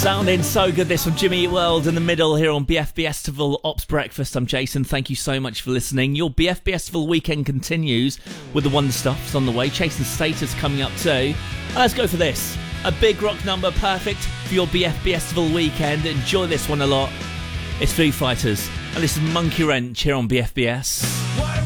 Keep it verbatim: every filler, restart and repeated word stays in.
Sounding so good, this from Jimmy Eat World in the middle here on B F B Festival Ops Breakfast. I'm Jason, thank you so much for listening. Your B F B Festival weekend continues with the Wonder Stuffs on the way. Chasing Status coming up too. And let's go for this. A big rock number, perfect for your B F B Festival weekend. Enjoy this one a lot. It's Foo Fighters, and this is Monkey Wrench here on B F B S.